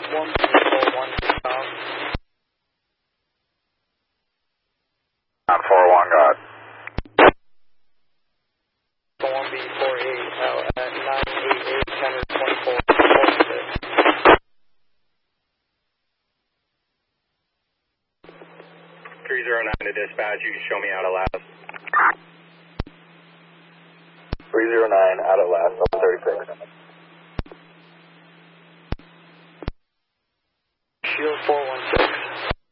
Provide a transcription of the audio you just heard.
1B41 On 4-1, God. 1B48 out at 988 center 24. 309 to dispatch, you can show me out of last. 309 out of last, 36.